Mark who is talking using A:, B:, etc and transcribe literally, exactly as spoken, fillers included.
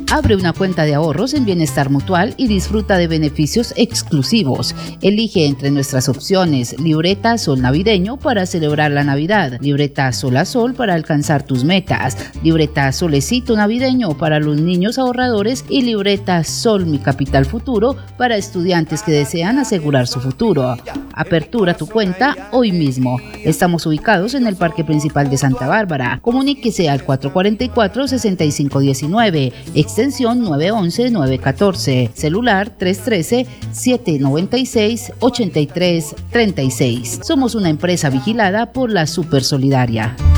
A: Abre una cuenta de ahorros en Bienestar Mutual y disfruta de beneficios exclusivos. Elige entre nuestras opciones: libreta Sol Navideño para celebrar la Navidad, libreta Sol a Sol para alcanzar tus metas, libreta Solecito Navideño para los niños ahorradores y libreta Sol Mi Capital Futuro para estudiantes que desean asegurar su futuro. Apertura tu cuenta hoy mismo. Estamos ubicados en el Parque Principal de Santa Bárbara. Comuníquese al cuatro cuatro cuatro, seis cinco uno nueve, extensión nueve once, nueve catorce, celular tres uno tres, siete nueve seis, ocho tres tres seis. Somos una empresa vigilada por la Supersolidaria.